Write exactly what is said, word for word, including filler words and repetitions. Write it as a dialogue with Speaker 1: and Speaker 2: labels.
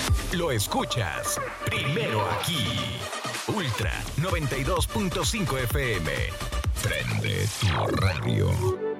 Speaker 1: Lo escuchas primero aquí. Ultra noventa y dos punto cinco F M. Prende tu radio.